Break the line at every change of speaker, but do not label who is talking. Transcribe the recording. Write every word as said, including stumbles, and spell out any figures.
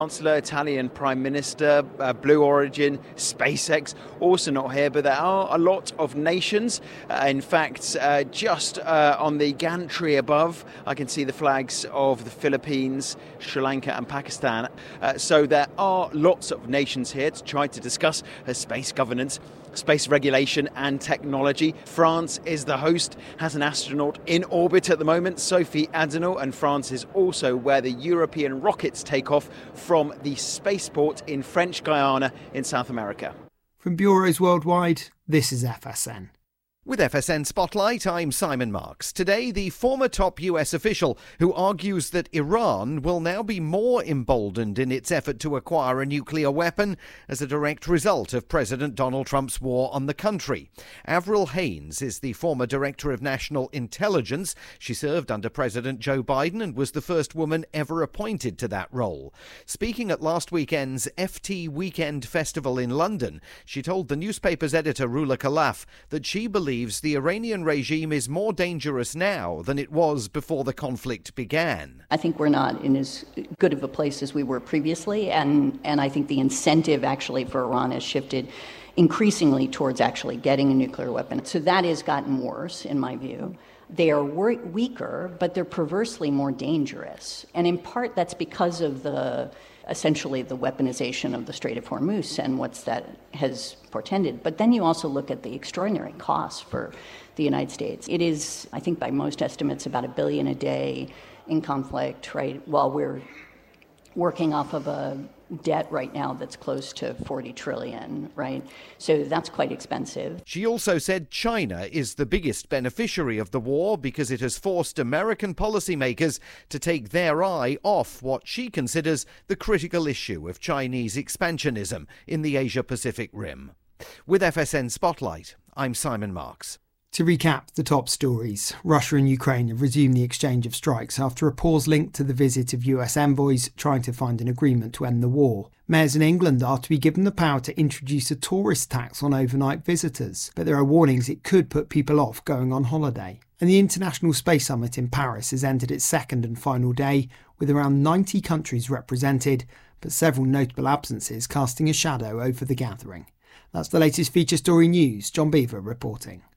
Chancellor, Italian Prime Minister, uh, Blue Origin, SpaceX, also not here, but there are a lot of nations. Uh, in fact, uh, just uh, on the gantry above, I can see the flags of the Philippines, Sri Lanka and Pakistan. Uh, so there are lots of nations here to try to discuss uh, space governance, space regulation and technology. France is the host, has an astronaut in orbit at the moment, Sophie Adenau, and France is also where the European rockets take off from the spaceport in French Guiana in South America.
From bureaus worldwide, this is F S N.
With F S N Spotlight, I'm Simon Marks. Today, the former top U S official who argues that Iran will now be more emboldened in its effort to acquire a nuclear weapon as a direct result of President Donald Trump's war on the country. Avril Haines is the former Director of National Intelligence. She served under President Joe Biden and was the first woman ever appointed to that role. Speaking at last weekend's F T Weekend Festival in London, she told the newspaper's editor Rula Khalaf that she believes believes the Iranian regime is more dangerous now than it was before the conflict began.
I think we're not in as good of a place as we were previously, and, and I think the incentive actually for Iran has shifted increasingly towards actually getting a nuclear weapon. So that has gotten worse, in my view. They are weaker, but they're perversely more dangerous. And in part, that's because of the essentially the weaponization of the Strait of Hormuz and what's that has portended. But then you also look at the extraordinary costs for the United States. It is, I think by most estimates, about a billion a day in conflict, right, while we're working off of a debt right now that's close to forty trillion, right? So that's quite expensive.
She also said China is the biggest beneficiary of the war because it has forced American policymakers to take their eye off what she considers the critical issue of Chinese expansionism in the Asia-Pacific Rim. With F S N Spotlight, I'm Simon Marks.
To recap the top stories, Russia and Ukraine have resumed the exchange of strikes after a pause linked to the visit of U S envoys trying to find an agreement to end the war. Mayors in England are to be given the power to introduce a tourist tax on overnight visitors, but there are warnings it could put people off going on holiday. And the International Space Summit in Paris has entered its second and final day, with around ninety countries represented, but several notable absences casting a shadow over the gathering. That's the latest feature story news. John Beaver reporting.